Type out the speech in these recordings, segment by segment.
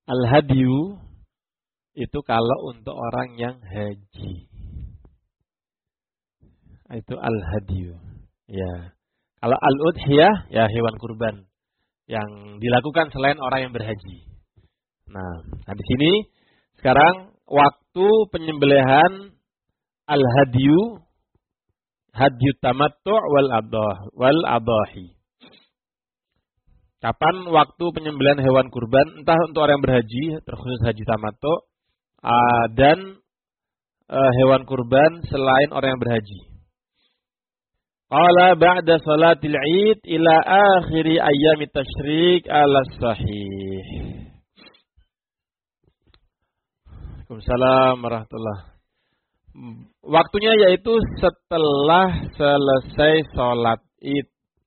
Al-hadyu itu kalau untuk orang yang haji. Itu al-hadyu. Ya. Kalau al-udhiyah ya hewan kurban yang dilakukan selain orang yang berhaji. Nah di sini sekarang waktu penyembelihan al-hadyu, hadyu tamattu' wal adahi. Kapan waktu penyembelihan hewan kurban, entah untuk orang yang berhaji, terkhusus haji tamattu', dan hewan kurban selain orang yang berhaji. Qala ba'da salatil Id ila akhiri ayyamit tasyrik ala sahih. Waalaikumsalam warahmatullahi. Waktunya yaitu setelah selesai salat Id.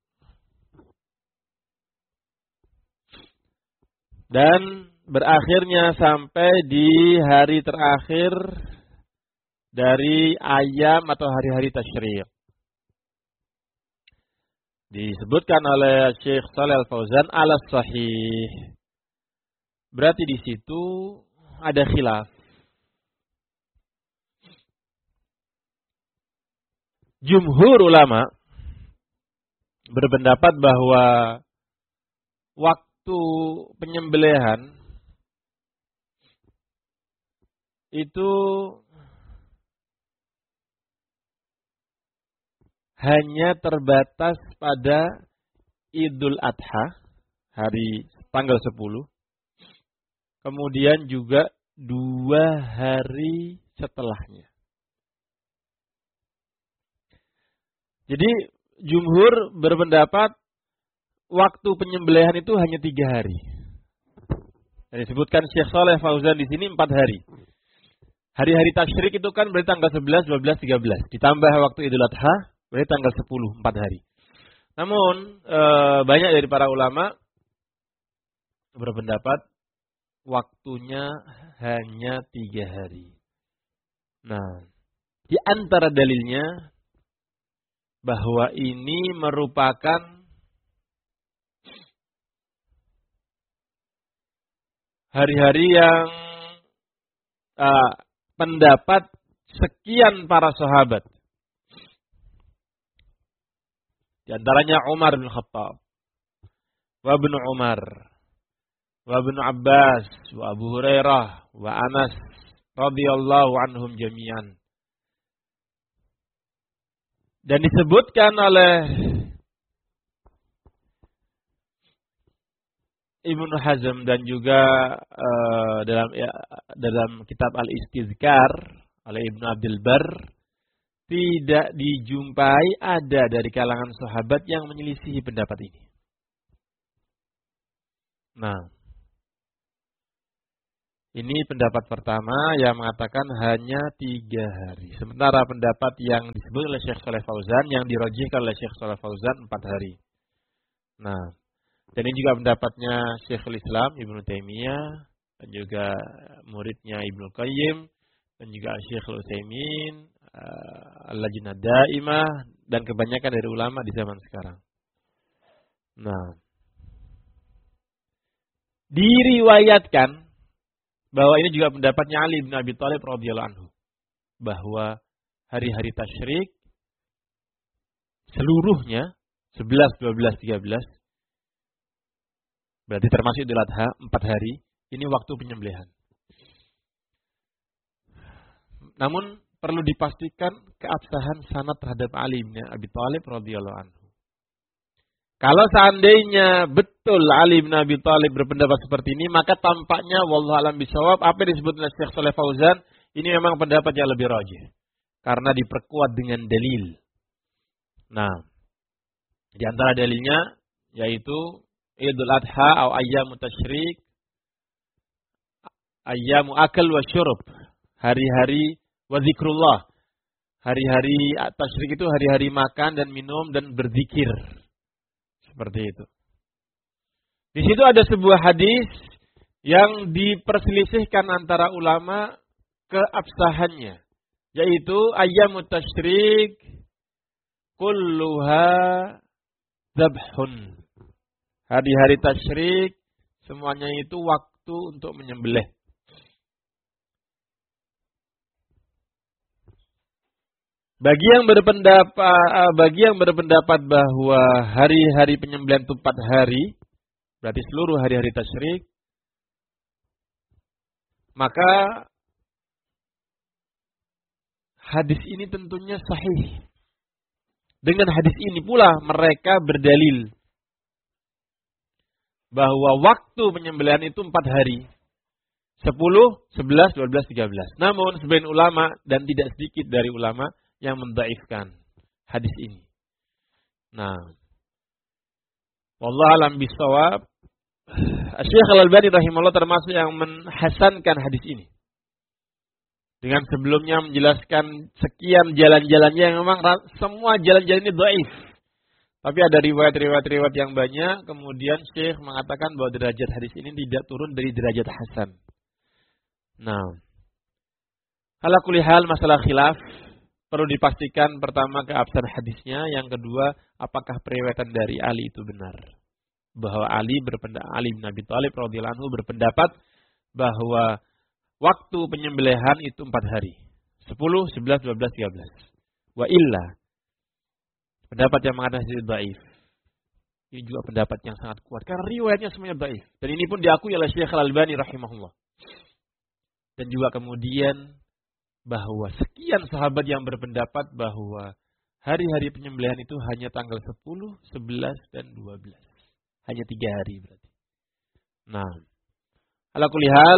Dan berakhirnya sampai di hari terakhir dari ayam atau hari-hari tasyrik. Disebutkan oleh Syekh Shalih Al-Fauzan ala sahih. Berarti di situ ada khilaf. Jumhur ulama berpendapat bahwa waktu penyembelihan itu hanya terbatas pada Idul Adha, hari tanggal 10. Kemudian juga 2 hari setelahnya. Jadi jumhur berpendapat waktu penyembelihan itu hanya 3 hari. Dan disebutkan Syekh Shalih Fauzan di sini 4 hari. Hari-hari tasyrik itu kan berarti tanggal 11, 12, 13. Ditambah waktu Idul Adha, berarti tanggal 10, 4 hari. Namun banyak dari para ulama berpendapat waktunya hanya 3 hari. Nah, di antara dalilnya bahwa ini merupakan hari-hari yang pendapat sekian para sahabat. Di antaranya Umar bin Khattab, wa Ibnu Umar, wa Ibnu Abbas, wa Abu Hurairah, wa Anas radhiyallahu anhum jami'an. Dan disebutkan oleh Ibnu Hazm dan juga dalam kitab Al-Istizkar oleh Ibnu Abdul Bar, tidak dijumpai ada dari kalangan sahabat yang menyelisihi pendapat ini. Nah, ini pendapat pertama yang mengatakan hanya 3 hari. Sementara pendapat yang disebut oleh Syekh Shalih Fauzan, yang dirajihkan oleh Syekh Shalih Fauzan 4 hari. Nah, dan ini juga pendapatnya Syekhul Islam Ibnu Taimiyah dan juga muridnya Ibnu Qayyim dan juga Syekhul Utsaimin, Al-Lajnah Daimah dan kebanyakan dari ulama di zaman sekarang. Nah, diriwayatkan bahwa ini juga pendapatnya Ali bin Abi Thalib radhiyallahu anhu, bahwa hari-hari tasyrik seluruhnya 11, 12, 13 berarti termasuk Idul Adha 4 hari, ini waktu penyembelihan. Namun perlu dipastikan keabsahan sanad terhadap Ali bin Abi Thalib radhiyallahu anhu. Kalau seandainya betul Ali bin Abi Thalib berpendapat seperti ini, maka tampaknya wallahu alam bisawab apa yang disebut oleh Syekh Shalih Fauzan ini memang pendapat yang lebih rajih karena diperkuat dengan dalil. Nah, di antara dalilnya yaitu Idul Adha atau ayyamu tasyrik, ayyamu akal wa syurub, hari-hari wa zikrullah. Hari-hari tasyrik itu hari-hari makan dan minum dan berzikir. Seperti itu. Di situ ada sebuah hadis yang diperselisihkan antara ulama keabsahannya, yaitu ayyamu tasyrik kulluha dzabhun. Hari-hari tasyrik semuanya itu waktu untuk menyembelih. Bagi yang berpendapat bahwa hari-hari penyembelihan itu 4 hari, berarti seluruh hari-hari tasyrik, maka hadis ini tentunya sahih. Dengan hadis ini pula mereka berdalil bahwa waktu penyembelihan itu 4 hari. 10, 11, 12, 13. Namun sebagian ulama dan tidak sedikit dari ulama yang mendhaifkan hadis ini. Nah, wallahu a'lam bishawab. Syekh Al-Albani rahimahullah termasuk yang menhasankan hadis ini. Dengan sebelumnya menjelaskan sekian jalan-jalannya yang memang semua jalan-jalan ini dhaif. Tapi ada riwayat-riwayat yang banyak, kemudian Syekh mengatakan bahwa derajat hadis ini tidak turun dari derajat hasan. Nah, ala kulli hal masalah khilaf perlu dipastikan pertama keabsahan hadisnya, yang kedua apakah periwayatan dari Ali itu benar. Bahwa Ali bin Abi Thalib radhiyallahu anhu berpendapat bahwa waktu penyembelihan itu 4 hari. 10, 11, 12, 13. Wa illa, pendapat yang mengatakan itu dhaif. Ini juga pendapat yang sangat kuat karena riwayatnya semuanya dhaif. Dan ini pun diakui oleh Syekh Al-Albani rahimahullah. Dan juga kemudian bahwa sekian sahabat yang berpendapat bahwa hari-hari penyembelihan itu hanya tanggal 10, 11, dan 12. Hanya 3 hari berarti. Nah, ala kulli hal,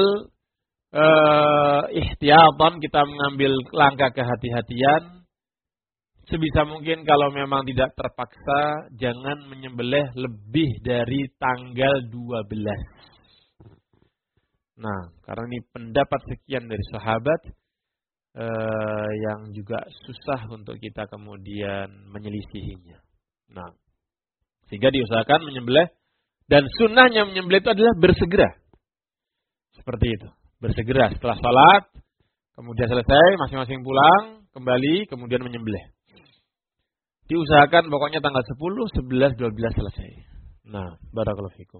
ihtiyatan, kita mengambil langkah kehati-hatian. Sebisa mungkin kalau memang tidak terpaksa, jangan menyembelih lebih dari tanggal 12. Nah, karena ini pendapat sekian dari sahabat yang juga susah untuk kita kemudian menyelisihinya. Nah, sehingga diusahakan menyembelih, dan sunnahnya menyembelih itu adalah bersegera. Seperti itu, bersegera setelah salat, kemudian selesai, masing-masing pulang, kembali, kemudian menyembelih. Diusahakan pokoknya tanggal 10, 11, 12 selesai. Nah, barakallahu fikum.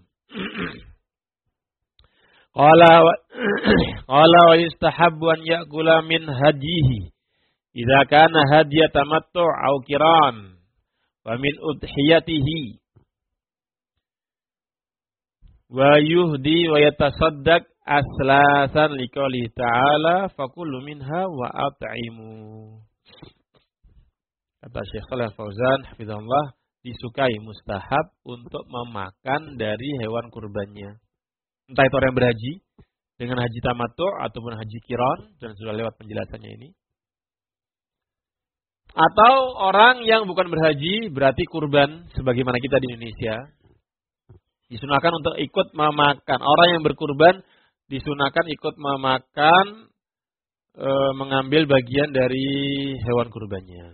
Qala wa yustahabbu an ya'kula min hadihi idza kana hadiya tamattu' aw qiran wa min udhiyatihi wa yuhdi wa yatasaddaq aslasan liqouli ta'ala fakulu minha wa at'imu. Kata Syekh Shalih Fauzan hafizahullah, disukai mustahab untuk memakan dari hewan kurbannya. Entah itu orang yang berhaji dengan haji tamattu' ataupun haji qiran, dan sudah lewat penjelasannya ini. Atau orang yang bukan berhaji, berarti kurban sebagaimana kita di Indonesia. Disunahkan untuk ikut memakan. Orang yang berkurban disunahkan ikut memakan, mengambil bagian dari hewan kurbannya.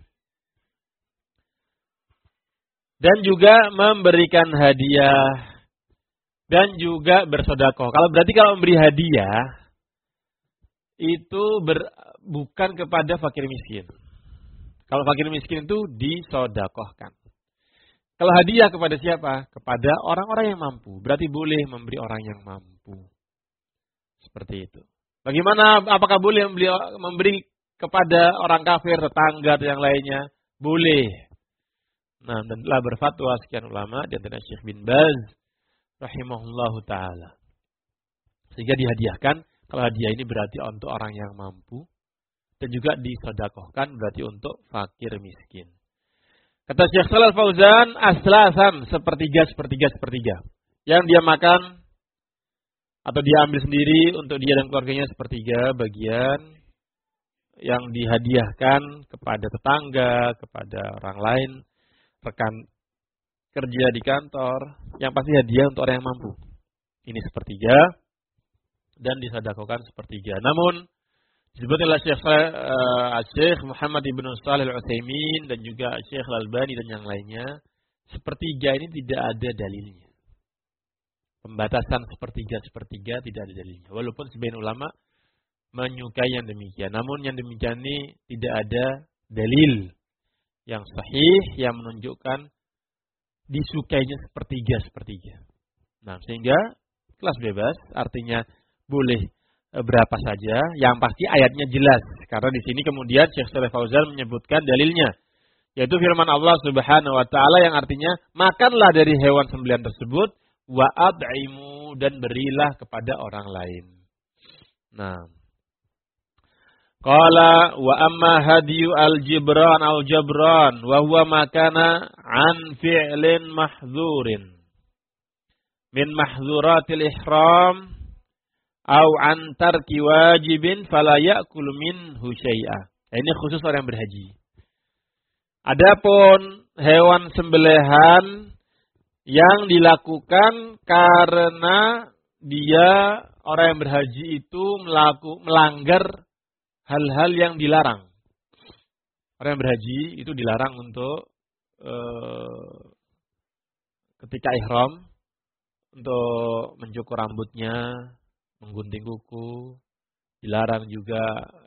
Dan juga memberikan hadiah. Dan juga bersedekah. Kalau memberi hadiah itu bukan kepada fakir miskin. Kalau fakir miskin itu disedekahkan. Kalau hadiah kepada siapa? Kepada orang-orang yang mampu. Berarti boleh memberi orang yang mampu. Seperti itu. Bagaimana? Apakah boleh memberi kepada orang kafir, tetangga atau yang lainnya? Boleh. Nah, dan telah berfatwa sekian ulama, di antara Syekh bin Baz rahimahullahu ta'ala. Sehingga dihadiahkan, kalau hadiah ini berarti untuk orang yang mampu. Dan juga disedekahkan berarti untuk fakir miskin. Kata Syekh Shalih Fauzan, aslasan, sepertiga. Yang dia makan, atau dia ambil sendiri untuk dia dan keluarganya sepertiga bagian. Yang dihadiahkan kepada tetangga, kepada orang lain, rekan kerja di kantor, yang pasti hadiah untuk orang yang mampu. Ini sepertiga, dan disedekahkan sepertiga. Namun disebutkan oleh Syekh Muhammad ibn Shalih Al-Utsaimin dan juga Syekh Al-Albani dan yang lainnya, sepertiga ini tidak ada dalilnya. Pembatasan sepertiga tidak ada dalilnya. Walaupun sebagian ulama menyukai yang demikian, namun yang demikian ini tidak ada dalil yang sahih yang menunjukkan disukainya sepertiga. Nah, sehingga ikhlas bebas, artinya boleh berapa saja. Yang pasti ayatnya jelas. Karena di sini kemudian Syekh Shalih Fauzan menyebutkan dalilnya, yaitu firman Allah Subhanahu wa taala yang artinya makanlah dari hewan sembelihan tersebut wa ad'imu, dan berilah kepada orang lain. Nah, qala wa amma hadiyu al-jibran au jabran wa huwa makana an fi'lin mahzurin min mahzuratil ihram au an tarki wajibin fala ya'kul minhu syai'a. Ini khusus orang yang berhaji. Adapun hewan sembelihan yang dilakukan karena dia orang yang berhaji itu melanggar hal-hal yang dilarang. Orang yang berhaji itu dilarang untuk ketika ihram untuk mencukur rambutnya, menggunting kuku, dilarang juga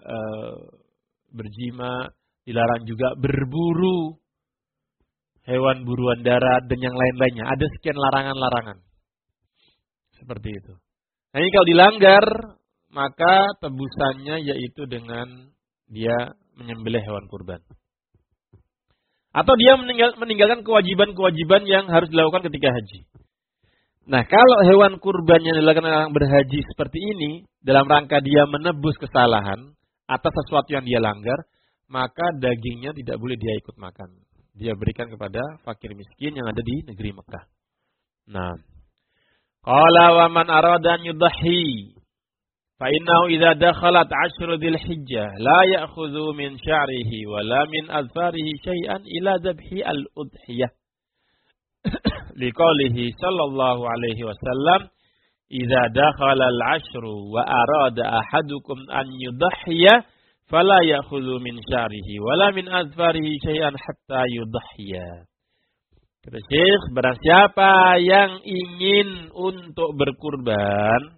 berjima, dilarang juga berburu hewan buruan darat dan yang lain-lainnya. Ada sekian larangan-larangan. Seperti itu. Nah, ini kalau dilanggar, maka tebusannya yaitu dengan dia menyembelih hewan kurban. Atau dia meninggalkan kewajiban-kewajiban yang harus dilakukan ketika haji. Nah, kalau hewan kurban yang dilakukan orang berhaji seperti ini, dalam rangka dia menebus kesalahan atas sesuatu yang dia langgar, maka dagingnya tidak boleh dia ikut makan. Dia berikan kepada fakir miskin yang ada di negeri Mekah. Nah, qala wa man arada an yudhi fa innahu idza dakhalat 'ashru dzil hijjah la ya'khudhu min sya'rihi wa la min azfarihi syai'an ila dhabhi al-udhiyah. Liqaulihi sallallahu alaihi wasallam, idza dakhala al-'ashru wa arada ahadukum an yudhiya fala ya'khudhu min sya'rihi wala min azfarihi syai'an hatta yudhiya. Kata Syekh, barang siapa yang ingin untuk berkurban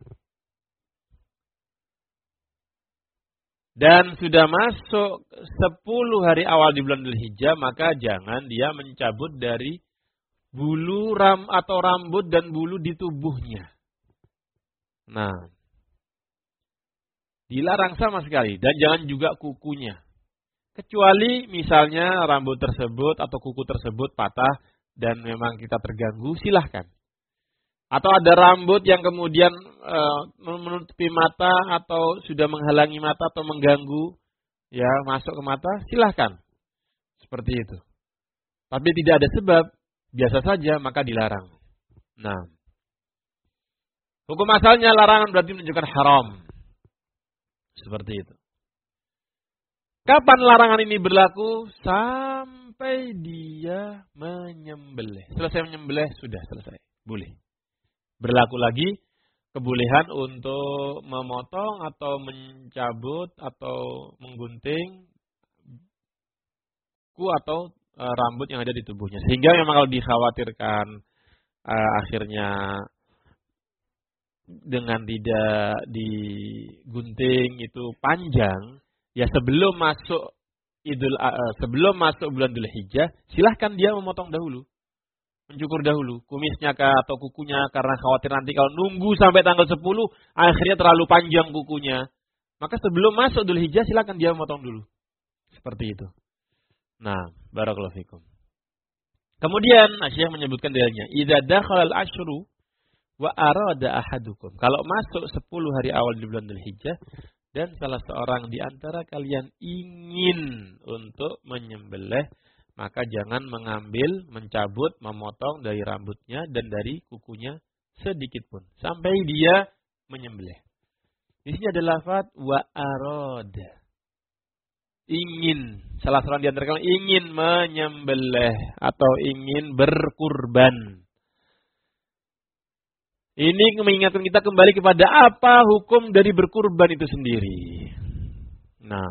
dan sudah masuk 10 hari awal di bulan Dzulhijjah, maka jangan dia mencabut dari bulu atau rambut dan bulu di tubuhnya. Nah, dilarang sama sekali, dan jangan juga kukunya. Kecuali misalnya rambut tersebut atau kuku tersebut patah dan memang kita terganggu, silahkan. Atau ada rambut yang kemudian menutupi mata atau sudah menghalangi mata atau mengganggu, ya masuk ke mata, silahkan. Seperti itu. Tapi tidak ada sebab, biasa saja, maka dilarang. Nah, hukum asalnya larangan berarti menunjukkan haram. Seperti itu. Kapan larangan ini berlaku? Sampai dia menyembelih. Selesai menyembelih, sudah selesai. Boleh. Berlaku lagi kebolehan untuk memotong atau mencabut atau menggunting kuku atau rambut yang ada di tubuhnya. Sehingga memang kalau dikhawatirkan akhirnya dengan tidak digunting itu panjang, ya sebelum masuk bulan Dzulhijjah, silahkan dia memotong dahulu, mencukur dahulu kumisnya atau kukunya, karena khawatir nanti kalau nunggu sampai tanggal 10 akhirnya terlalu panjang kukunya. Maka sebelum masuk Dzulhijjah silahkan dia memotong dulu. Seperti itu. Nah, barakallahu fikum. Kemudian Syekh menyebutkan dalilnya, idza dakhala al-ashru wa arada ahadukum. Kalau masuk 10 hari awal di bulan Dzulhijjah dan salah seorang di antara kalian ingin untuk menyembelih, maka jangan mengambil, mencabut, memotong dari rambutnya dan dari kukunya sedikit pun sampai dia menyembelih. Di sini ada lafaz wa arada. Ingin, salah seorang di antara kalian ingin menyembelih atau ingin berkurban. Ini mengingatkan kita kembali kepada apa hukum dari berkurban itu sendiri. Nah,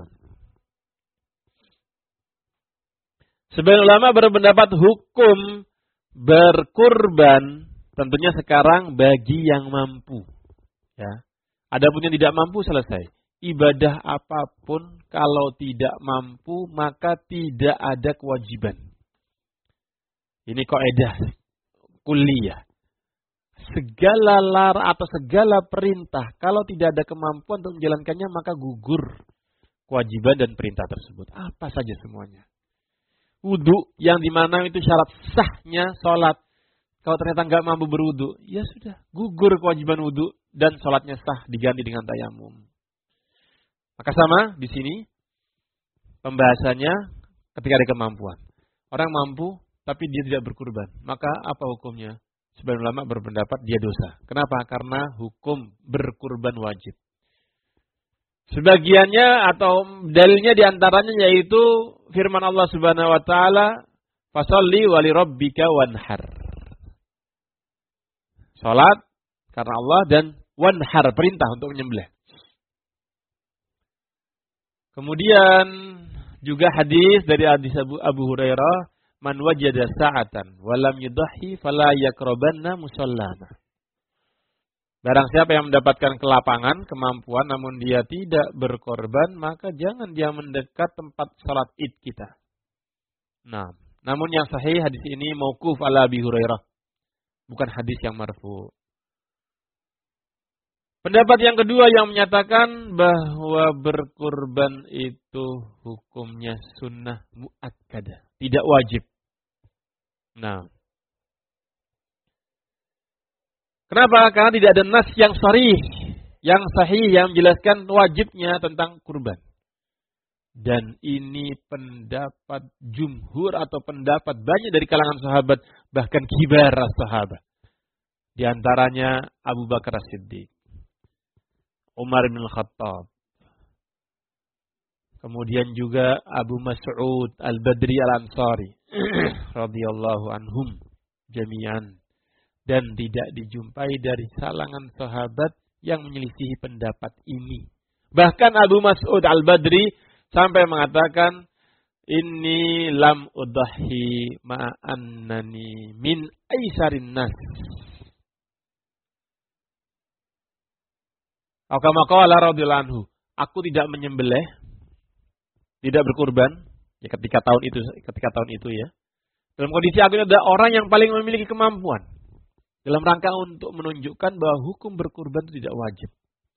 sebagian ulama berpendapat hukum berkurban tentunya sekarang bagi yang mampu. Ya, adapun yang tidak mampu selesai. Ibadah apapun kalau tidak mampu maka tidak ada kewajiban. Ini kaidah kulliyah. segala lar atau segala perintah, kalau tidak ada kemampuan untuk menjalankannya, maka gugur kewajiban dan perintah tersebut. Apa saja semuanya. Wudu yang dimana itu syarat sahnya sholat. Kalau ternyata nggak mampu berwudu, ya sudah, gugur kewajiban wudu dan sholatnya sah diganti dengan tayamum. Maka sama di sini pembahasannya ketika ada kemampuan. Orang mampu tapi dia tidak berkurban, maka apa hukumnya? Sebagian ulama berpendapat dia dosa. Kenapa? Karena hukum berkurban wajib. Sebagiannya atau dalilnya diantaranya yaitu firman Allah Subhanahu Wa Taala, "Fasalli wa li rabbika wanhar." Salat karena Allah dan wanhar, perintah untuk menyembelih. Kemudian juga hadis dari hadis Abu Hurairah, "Man wajada sa'atan wa lam yudhi fala yaqrabanna musallana." Barang siapa yang mendapatkan kelapangan, kemampuan namun dia tidak berkorban, maka jangan dia mendekat tempat salat Id kita. Nah, namun yang sahih hadis ini mauquf ala Abi Hurairah. Bukan hadis yang marfu. Pendapat yang kedua yang menyatakan bahwa berkurban itu hukumnya sunnah muakkadah, tidak wajib. Nah, kenapa? Karena tidak ada nas yang sharih, yang sahih yang menjelaskan wajibnya tentang kurban. Dan ini pendapat jumhur atau pendapat banyak dari kalangan sahabat, bahkan kibar sahabat. Di antaranya Abu Bakar As-Siddiq, Umar bin Khattab, kemudian juga Abu Mas'ud Al-Badri Al-Ansari radhiyallahu anhum jami'an. Dan tidak dijumpai dari kalangan sahabat yang menyelisihi pendapat ini. Bahkan Abu Mas'ud Al-Badri sampai mengatakan, "Inni lam udahi ma'annani min aisarin nas." Kama qala radhiyallahu anhu, aku tidak menyembelih, tidak berkurban, ya ketika tahun itu ya. Dalam kondisi aku adalah orang yang paling memiliki kemampuan. Dalam rangka untuk menunjukkan bahwa hukum berkurban itu tidak wajib.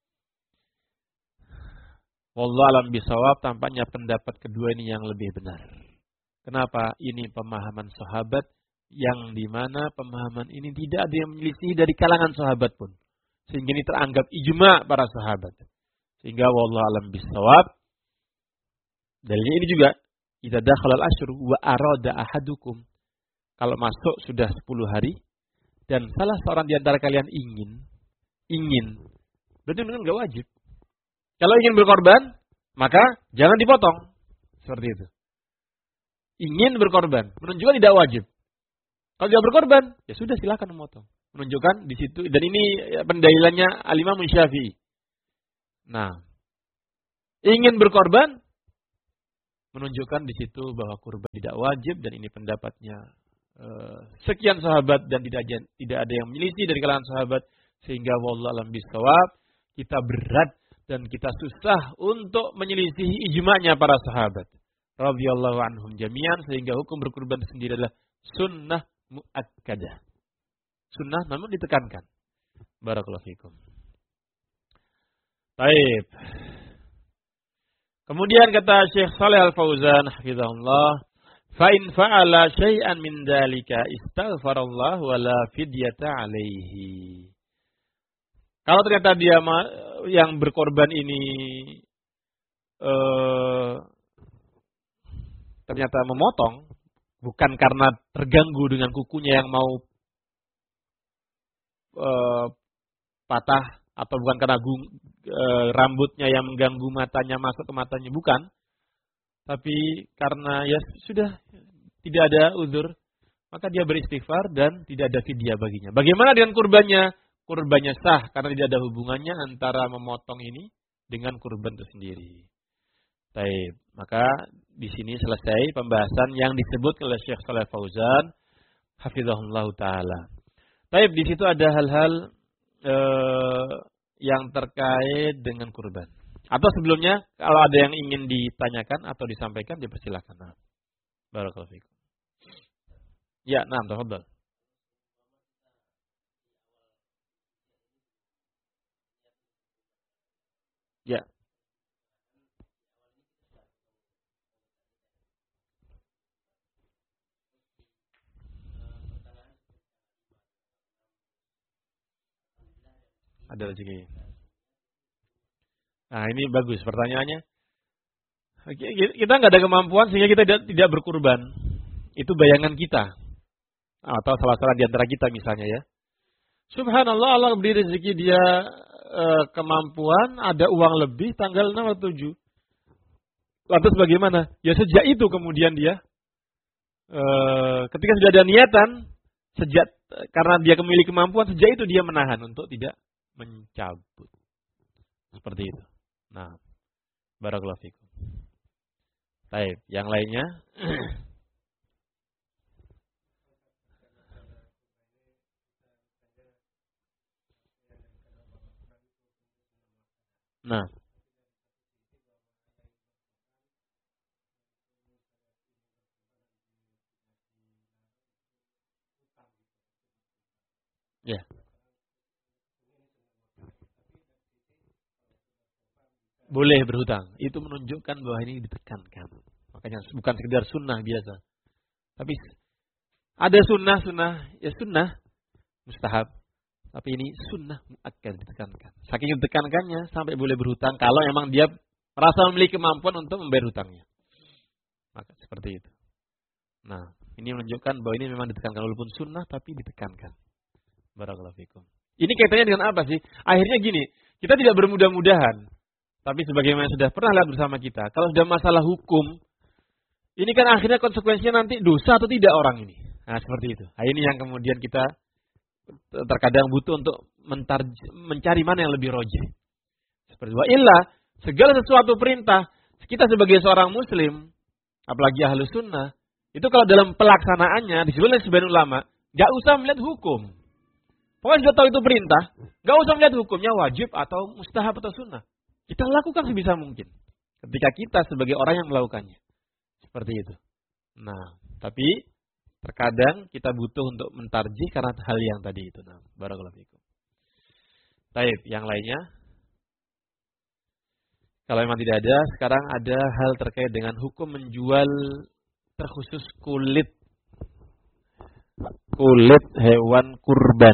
Wallahu a'lam bishawab, tampaknya pendapat kedua ini yang lebih benar. Kenapa? Ini pemahaman sahabat yang dimana pemahaman ini tidak ada yang menyelisih dari kalangan sahabat pun. Sehingga ini teranggap ijma' para sahabat. Sehingga wallahu a'lam bishawab. Dalilnya ini juga, idza dakhala al-ashru wa arada ahadukum. Kalau masuk sudah 10 hari dan salah seorang di antara kalian ingin, berarti memang enggak wajib. Kalau ingin berkorban, maka jangan dipotong. Seperti itu. Ingin berkorban, menunjukkan tidak wajib. Kalau tidak berkorban, ya sudah silakan memotong. Menunjukkan di situ, dan ini pendalilannya Al-Imam Syafi'i. Nah, ingin berkorban, menunjukkan di situ bahwa kurban tidak wajib, dan ini pendapatnya sekian sahabat dan tidak ada yang menyelisih dari kalangan sahabat, sehingga wallahu a'lam bishawab, kita berat dan kita susah untuk menyelisihi ijma'nya para sahabat radhiyallahu anhum jami'an, sehingga hukum berkurban sendiri adalah sunnah muakkadah. Sunnah namun ditekankan. Barakallahu fikum. Baik. Kemudian kata Syekh Shalih Al-Fauzan hafizahullah, fa in fa'ala syai'an min dzalika istaghfarallah wa la fidyata alaihi. Kalau ternyata dia yang berkorban ini ternyata memotong bukan karena terganggu dengan kukunya yang mau patah, atau bukan karena rambutnya yang mengganggu matanya masuk ke matanya, bukan, tapi karena ya sudah tidak ada uzur, maka dia beristighfar dan tidak ada fidyah baginya. Bagaimana dengan kurbannya? Kurbannya sah karena tidak ada hubungannya antara memotong ini dengan kurban itu sendiri. Baik, maka di sini selesai pembahasan yang disebut oleh Syekh Shalih Fauzan hafizahullah taala. Baik, di situ ada hal-hal yang terkait dengan kurban. Atau sebelumnya kalau ada yang ingin ditanyakan atau disampaikan, dipersilakan. Nah, barakallahu fikum. Ya, nah, tafadhal. Ya. Ada rezeki. Nah, ini bagus pertanyaannya. Kita nggak ada kemampuan sehingga kita tidak berkurban. Itu bayangan kita. Atau salah-salah di antara kita misalnya ya. Subhanallah, Allah beri rezeki dia kemampuan, ada uang lebih tanggal 6 atau 7. Lantas bagaimana? Ya sejak itu kemudian dia ketika sudah ada niatan, karena dia memiliki kemampuan, sejak itu dia menahan untuk tidak mencabut. Seperti itu. Nah, barakallahu fikum. Baik, yang lainnya. Nah, ya. Boleh berhutang. Itu menunjukkan bahwa ini ditekankan. Makanya bukan sekedar sunnah biasa. Tapi ada sunnah, ya sunnah, mustahab. Tapi ini sunnah muakkad ditekankan. Saking ditekankannya sampai boleh berhutang kalau memang dia merasa memiliki kemampuan untuk membayar hutangnya. Maka seperti itu. Nah, ini menunjukkan bahwa ini memang ditekankan walaupun sunnah tapi ditekankan. Barakallahu fikum. Ini kaitannya dengan apa sih? Akhirnya gini, kita tidak bermudah-mudahan. Tapi sebagaimana sudah pernah lihat bersama kita, kalau sudah masalah hukum, ini kan akhirnya konsekuensinya nanti dosa atau tidak orang ini. Nah, seperti itu. Nah, ini yang kemudian kita terkadang butuh untuk mencari mana yang lebih rojih. Seperti itu. Illa, segala sesuatu perintah, kita sebagai seorang muslim, apalagi ahlus sunnah, itu kalau dalam pelaksanaannya, disebut oleh sebagian ulama, gak usah melihat hukum. Pokoknya sudah tahu itu perintah, gak usah melihat hukumnya wajib atau mustahab atau sunnah. Kita lakukan sebisa mungkin. Ketika kita sebagai orang yang melakukannya. Seperti itu. Nah, tapi terkadang kita butuh untuk mentarjih karena hal yang tadi itu. Nah, barakallahu fikum. Baik, yang lainnya. Kalau memang tidak ada, sekarang ada hal terkait dengan hukum menjual terkhusus kulit hewan kurban.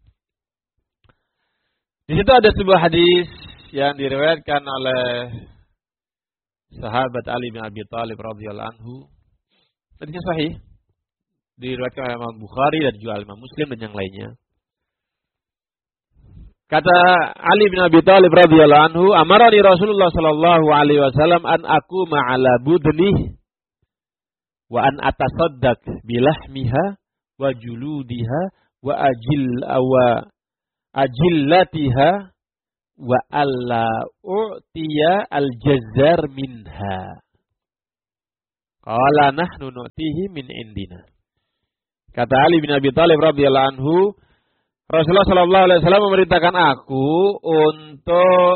Di situ ada sebuah hadis yang diriwayatkan oleh sahabat Ali bin Abi Thalib radhiyallahu anhu. Hadisnya sahih. Diriwayatkan oleh Imam Bukhari dan juga Imam Muslim dan yang lainnya. Kata Ali bin Abi Thalib radhiyallahu anhu, "Amarani Rasulullah sallallahu alaihi wasallam an aquma ala budnih wa an atasaddaq bilahmiha wa juludiha wa ajillatiha wa alla u'tiya al-jazzar minha." Qala nahnu nu'tihi min indina. Kata Ali bin Abi Thalib radhiyallahu anhu, Rasulullah sallallahu alaihi wasallam memerintahkan aku untuk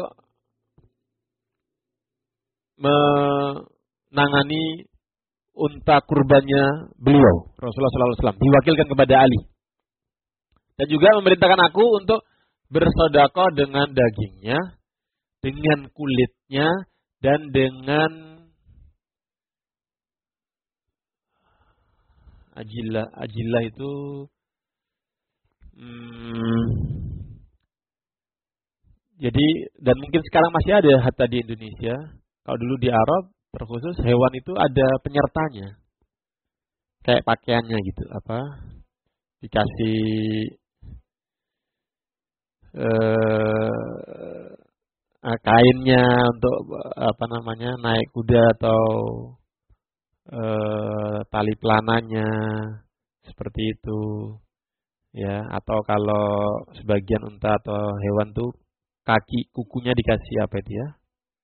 menangani unta kurbannya beliau, Rasulullah sallallahu alaihi wasallam, diwakilkan kepada Ali. Dan juga memerintahkan aku untuk bersedekah dengan dagingnya, dengan kulitnya, dan dengan ajilah itu jadi, dan mungkin sekarang masih ada hatta di Indonesia. Kalau dulu di Arab terkhusus hewan itu ada penyertanya, kayak pakaiannya gitu, apa dikasih kainnya untuk naik kuda atau tali pelananya seperti itu ya. Atau kalau sebagian unta atau hewan tuh kukunya dikasih apa itu ya,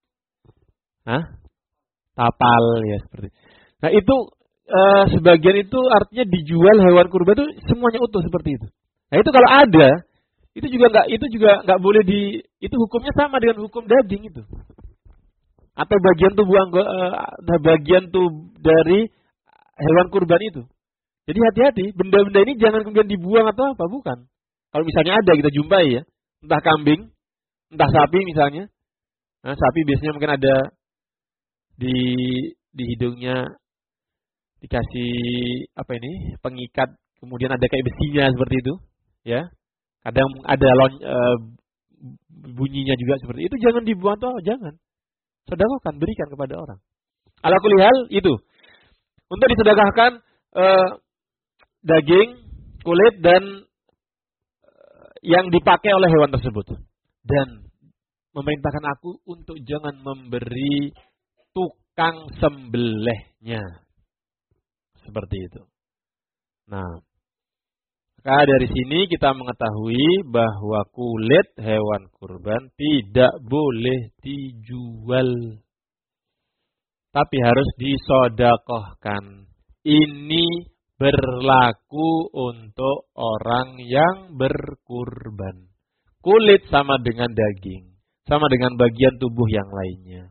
tapal ya seperti itu. Nah itu sebagian itu artinya dijual hewan kurban itu semuanya utuh seperti itu. Nah itu kalau ada itu juga nggak boleh itu hukumnya sama dengan hukum daging itu. Atau bagian tubuh dari hewan kurban itu. Jadi hati-hati, benda-benda ini jangan kemudian dibuang atau apa, bukan. Kalau misalnya ada kita jumpai ya, entah kambing, entah sapi misalnya, Nah, sapi biasanya mungkin ada di hidungnya dikasih pengikat, kemudian ada kayak besinya seperti itu, ya. Kadang ada bunyinya juga seperti itu. Jangan dibuang tuh, jangan. Sedekahkan, berikan kepada orang. Ala kulli hal itu. Untuk disedekahkan daging, kulit dan yang dipakai oleh hewan tersebut. Dan memerintahkan aku untuk jangan memberi tukang sembelihnya. Seperti itu. Nah, maka dari sini kita mengetahui bahwa kulit hewan kurban tidak boleh dijual. Tapi harus disedekahkan. Ini berlaku untuk orang yang berkurban. Kulit sama dengan daging, sama dengan bagian tubuh yang lainnya.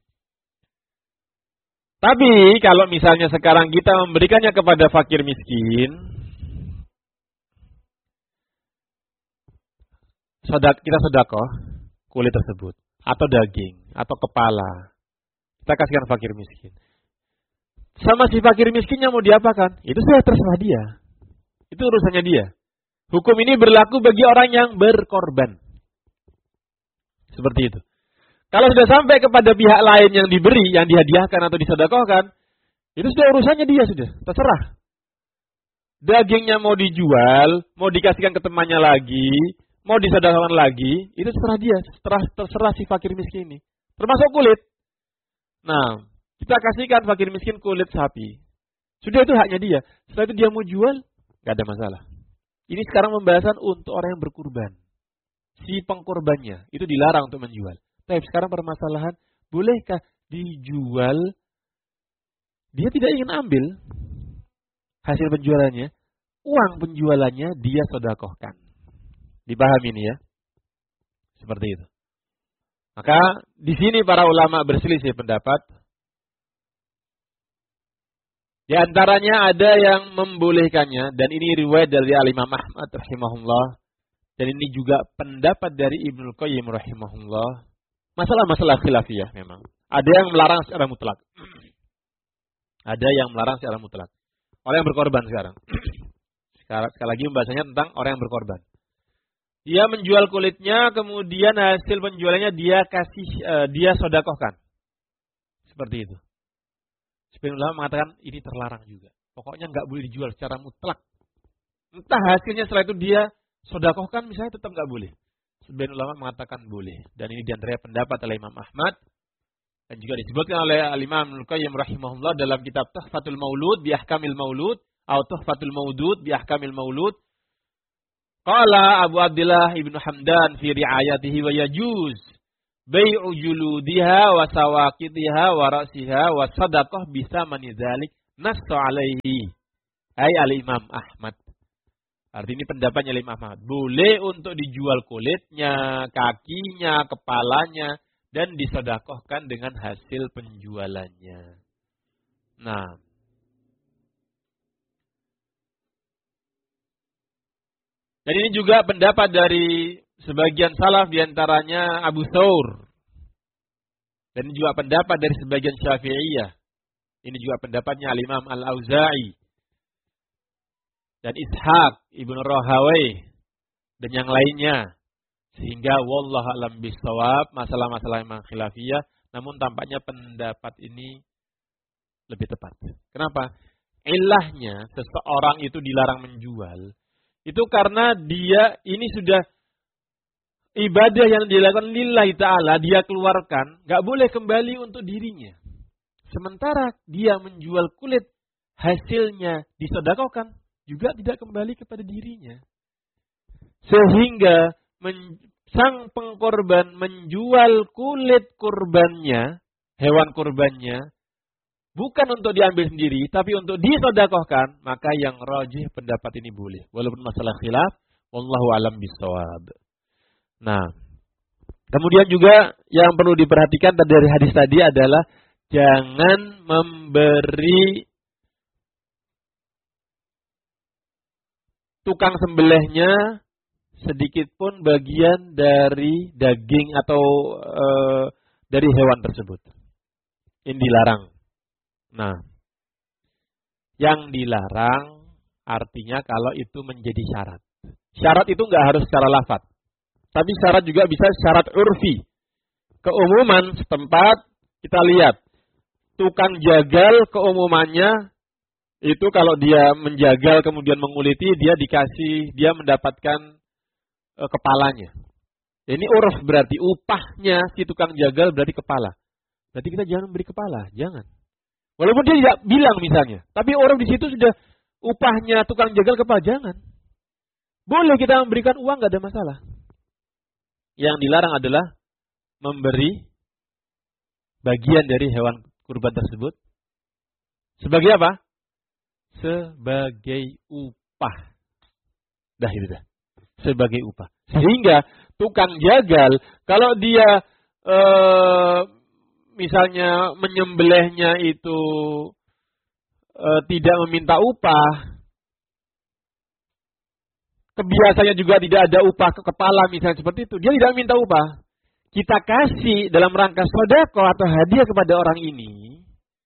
Tapi kalau misalnya sekarang kita memberikannya kepada fakir miskin, kita sedekah kulit tersebut, atau daging, atau kepala, kita kasihkan fakir miskin. Sama si fakir miskinnya mau diapakan? Itu sudah terserah dia. Itu urusannya dia. Hukum ini berlaku bagi orang yang berkorban. Seperti itu. Kalau sudah sampai kepada pihak lain yang diberi, yang dihadiahkan atau disedekahkan, itu sudah urusannya dia sudah, terserah. Dagingnya mau dijual, mau dikasihkan ke temannya lagi, mau disedekahkan lagi, itu terserah dia, terserah si fakir miskin ini. Termasuk kulit. Nah, kita kasihkan fakir miskin kulit sapi. Sudah, itu haknya dia. Setelah itu dia mau jual, nggak ada masalah. Ini sekarang pembahasan untuk orang yang berkurban. Si pengkorbannya itu dilarang untuk menjual. Tapi sekarang permasalahan, bolehkah dijual? Dia tidak ingin ambil hasil penjualannya, uang penjualannya dia sedekahkan. Dipahami ini ya? Seperti itu. Maka di sini para ulama berselisih pendapat. Di antaranya ada yang membolehkannya, dan ini riwayat dari Al-Imam Ahmad rahimahullah, dan ini juga pendapat dari Ibnu Qayyim rahimahullah. Masalah-masalah khilafiyah memang. Ada yang melarang secara mutlak. Ada yang melarang secara mutlak. Orang yang berkorban sekarang. Sekali lagi pembahasannya tentang orang yang berkorban. Dia menjual kulitnya, kemudian hasil penjualannya dia sedekahkan. Seperti itu. Sebagian ulama mengatakan ini terlarang juga. Pokoknya nggak boleh dijual secara mutlak. Entah hasilnya setelah itu dia sedekahkan misalnya, tetap nggak boleh. Sebagian ulama mengatakan boleh. Dan ini diantara pendapat oleh Imam Ahmad. Dan juga disebutkan oleh Al-Imam Ibnu Qayyim rahimahullah dalam kitab Tuhfatul Maulud bi Ahkamil Maulud atau Tuhfatul Maudud bi Ahkamil Maulud. Qala Abu Abdullah Ibnu Hamdan fi riayatihi wa yajuz bai'u juludiha wa sawaqitiha wa ra'siha wa sadaqah bisa manidzalik nasu alaihi. Ai Al-Imam Ahmad. Artinya ini pendapatnya Imam Ahmad. Boleh untuk dijual kulitnya, kakinya, kepalanya, dan disedekahkan dengan hasil penjualannya. Nah, dan ini juga pendapat dari sebagian salaf, diantaranya Abu Thawr. Dan ini juga pendapat dari sebagian Syafi'iyah. Ini juga pendapatnya Al-Imam Al-Auza'i. Dan Ishaq Ibnu Rahawai dan yang lainnya, sehingga wallahu a'lam bishawab, masalah-masalah memang khilafiyah, namun tampaknya pendapat ini lebih tepat. Kenapa? Ilahnya seseorang itu dilarang menjual itu karena dia ini sudah ibadah yang dilakukan lillahi ta'ala, dia keluarkan, nggak boleh kembali untuk dirinya. Sementara dia menjual kulit, hasilnya disedekahkan, juga tidak kembali kepada dirinya. Sehingga sang pengkorban menjual kulit kurbannya, hewan kurbannya, bukan untuk diambil sendiri, tapi untuk disedekahkan, maka yang rajih pendapat ini boleh. Walaupun masalah khilaf, wallahu alam bisawab. Nah, kemudian juga yang perlu diperhatikan dari hadis tadi adalah jangan memberi tukang sembelihnya sedikit pun bagian dari daging atau dari hewan tersebut. Ini dilarang. Nah, yang dilarang artinya kalau itu menjadi syarat. Syarat itu nggak harus secara lafaz. Tapi syarat juga bisa syarat urfi. Keumuman setempat, kita lihat. Tukang jagal keumumannya, itu kalau dia menjagal kemudian menguliti, dia mendapatkan kepalanya. Ini urf berarti upahnya si tukang jagal berarti kepala. Berarti kita jangan beri kepala, jangan. Walaupun dia tidak bilang misalnya, tapi orang di situ sudah upahnya tukang jagal kepala, jangan. Boleh kita memberikan uang, nggak ada masalah. Yang dilarang adalah memberi bagian dari hewan kurban tersebut sebagai apa? Sebagai upah. Dah itu dah. Sebagai upah. Sehingga tukang jagal kalau dia misalnya menyembelihnya itu tidak meminta upah, kebiasaannya juga tidak ada upah ke kepala misalnya seperti itu, dia tidak minta upah. Kita kasih dalam rangka sedekah atau hadiah kepada orang ini,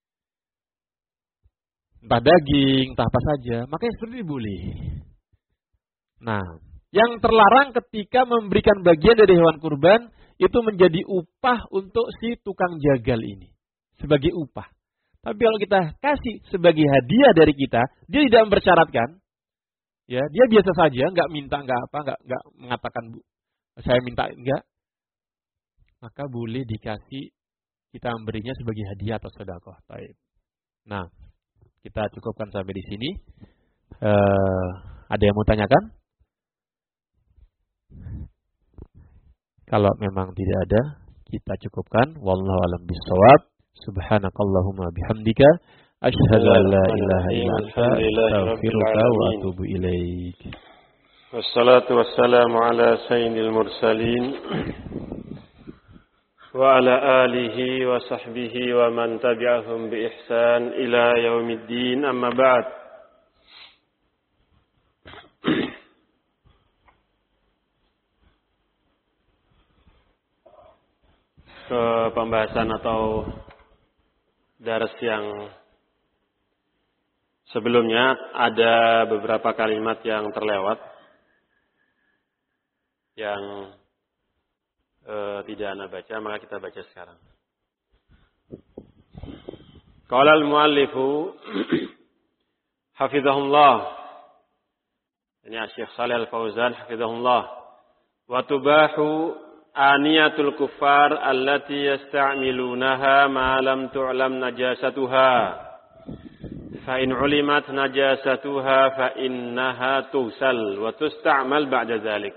entah daging, entah apa saja, makanya seperti itu boleh. Nah, yang terlarang ketika memberikan bagian dari hewan kurban itu menjadi upah untuk si tukang jagal ini, sebagai upah. Tapi kalau kita kasih sebagai hadiah dari kita, dia tidak mempersyaratkan, ya, dia biasa saja, nggak minta, nggak mengatakan saya minta, enggak. Maka boleh dikasih, kita memberinya sebagai hadiah atau sedekah. Baik. Nah, kita cukupkan sampai di sini. Ada yang mau tanyakan? Kalau memang tidak ada, kita cukupkan. Wallahu a'lam bishawab. Subhanakallahumma bihamdika asyhadu an la ilaha illa anta astaghfiruka wa atubu ilaik. Wassalatu wassalamu ala sayyidil mursalin wa ala alihi wa sahbihi wa man tabi'ahum bi ihsan ila yaumiddin, amma ba'd. Ke pembahasan atau dars yang sebelumnya ada beberapa kalimat yang terlewat yang tidak ana baca, maka kita baca sekarang. Qala al-muallifu hafizahullah, ini Syekh Shalih Al-Fauzan hafizahullah, wa tubahu aniyatul kuffar allati yasta'milunaha ma lam tu'lam najasatuha fa in ulimat najasatuha fa innaha tusal wa tusta'mal ba'da dzalik.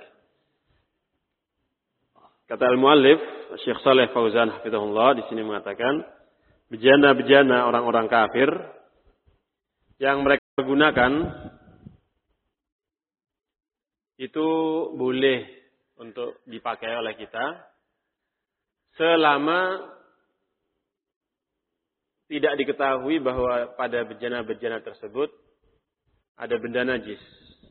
Kata al-muallif Syekh Shalih Fauzan hafizahullah di sini mengatakan, bejana-bejana orang-orang kafir yang mereka gunakan itu boleh untuk dipakai oleh kita selama tidak diketahui bahwa pada bejana-bejana tersebut ada benda najis.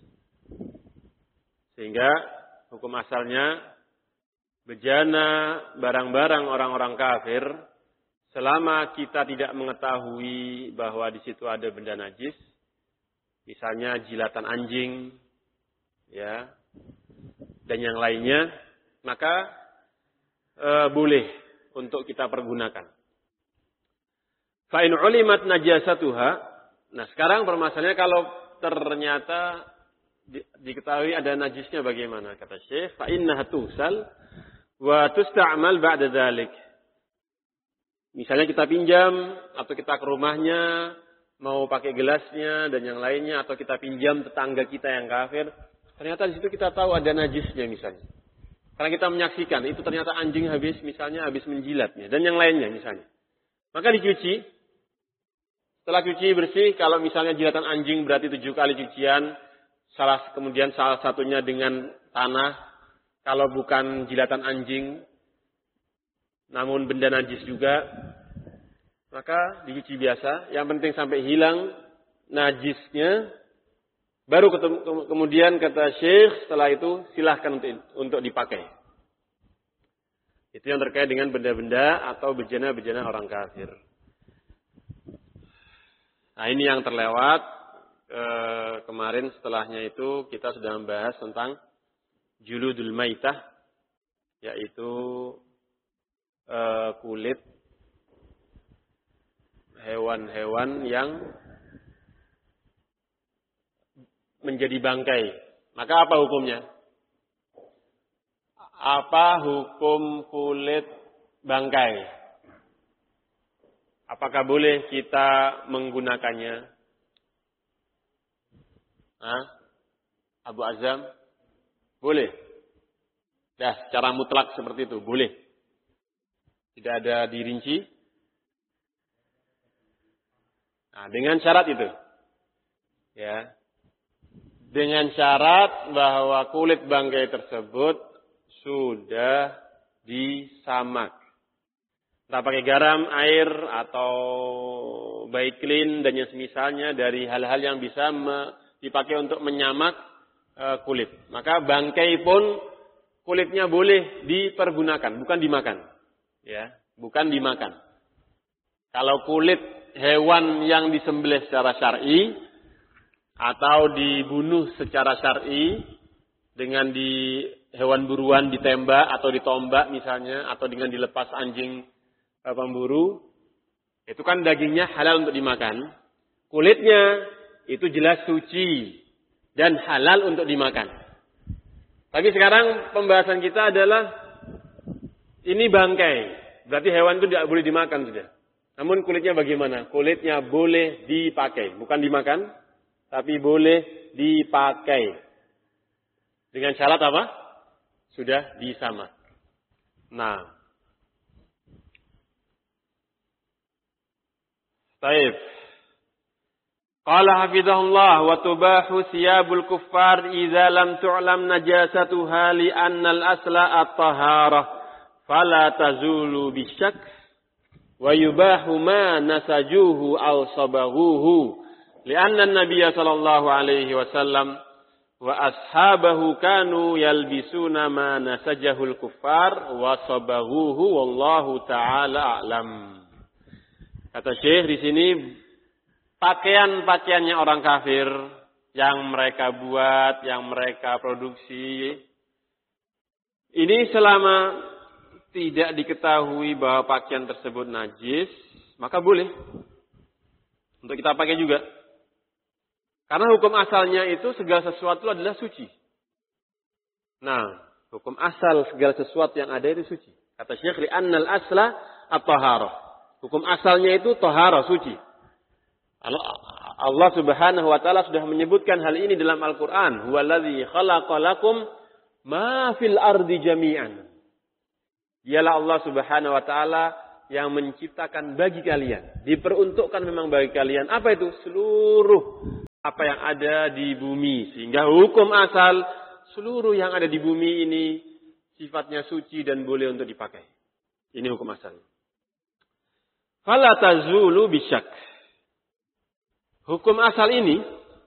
Sehingga hukum asalnya bejana barang-barang orang-orang kafir selama kita tidak mengetahui bahwa di situ ada benda najis, misalnya jilatan anjing, ya, dan yang lainnya, maka boleh untuk kita pergunakan. Fa in ulimat najasatuha. Nah, sekarang permasalahannya kalau ternyata diketahui ada najisnya bagaimana? Kata Syekh, fa innaha tusal wa tusta'mal ba'da dzalik. Misalnya kita pinjam atau kita ke rumahnya mau pakai gelasnya dan yang lainnya, atau kita pinjam tetangga kita yang kafir, ternyata di situ kita tahu ada najisnya misalnya. Karena kita menyaksikan itu ternyata anjing habis menjilatnya dan yang lainnya misalnya. Maka dicuci. Setelah cuci bersih, kalau misalnya jilatan anjing berarti 7 kali cucian, kemudian salah satunya dengan tanah. Kalau bukan jilatan anjing, namun benda najis juga, maka dicuci biasa. Yang penting sampai hilang najisnya. Baru kemudian kata Syekh, setelah itu silahkan untuk dipakai. Itu yang terkait dengan benda-benda atau bejana-bejana orang kafir. Nah, ini yang terlewat. Kemarin setelahnya itu kita sudah membahas tentang juludul maitah, yaitu kulit hewan-hewan yang menjadi bangkai. Maka apa hukumnya? Apa hukum kulit bangkai? Apakah boleh kita menggunakannya? Abu Azam? Boleh. Dah, secara mutlak seperti itu, boleh. Tidak ada dirinci. Nah, dengan syarat itu. Ya. Dengan syarat bahwa kulit bangkai tersebut sudah disamak. Entah pakai garam, air, atau baiklin dan yang semisalnya dari hal-hal yang bisa dipakai untuk menyamak kulit. Maka bangkai pun kulitnya boleh dipergunakan, bukan dimakan. Ya, bukan dimakan. Kalau kulit hewan yang disembelih secara syar'i atau dibunuh secara syar'i dengan di hewan buruan ditembak atau ditombak misalnya, atau dengan dilepas anjing pemburu, itu kan dagingnya halal untuk dimakan. Kulitnya itu jelas suci dan halal untuk dimakan. Tapi sekarang pembahasan kita adalah ini bangkai. Berarti hewan itu tidak boleh dimakan sudah. Namun kulitnya bagaimana? Kulitnya boleh dipakai. Bukan dimakan, tapi boleh dipakai. Dengan syarat apa? Sudah disamak. Nah. Baik. Qala hafizahullah wa tubahu siyabul kuffar idza lam tu'lam najasatuha li anna al-asla at-taharah fala tazulu bisyak wa yubahu ma nasajuhu aw sabaghuhu li anna an-nabiy sallallahu alaihi wasallam wa ashabahu kanu yalbisuna ma nasajahul kuffar wa sabaghuhu wallahu ta'ala a'lam. Kata Syekh di sini, pakaian-pakaiannya orang kafir yang mereka buat, yang mereka produksi, ini selama tidak diketahui bahwa pakaian tersebut najis, maka boleh untuk kita pakai juga. Karena hukum asalnya itu segala sesuatu adalah suci. Nah, hukum asal segala sesuatu yang ada itu suci. Kata Syekh, li'annal asla at-taharah. Hukum asalnya itu taharah, suci. Allah Subhanahu wa taala sudah menyebutkan hal ini dalam Al-Qur'an, huwallazi khalaqalakum ma fil ardi jami'an. Dialah Allah Subhanahu wa taala yang menciptakan bagi kalian, diperuntukkan memang bagi kalian apa itu? Seluruh apa yang ada di bumi. Sehingga hukum asal seluruh yang ada di bumi ini sifatnya suci dan boleh untuk dipakai. Ini hukum asalnya. Fala tazulu bisyak. Hukum asal ini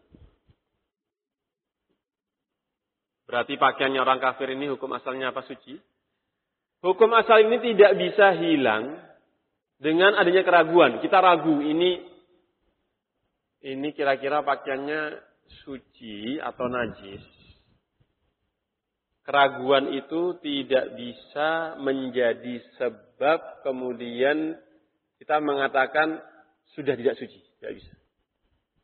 berarti pakaiannya orang kafir ini hukum asalnya apa? Suci. Hukum asal ini tidak bisa hilang dengan adanya keraguan. Kita ragu ini kira-kira pakaiannya suci atau najis. Keraguan itu tidak bisa menjadi sebab kemudian kita mengatakan sudah tidak suci. Tidak bisa.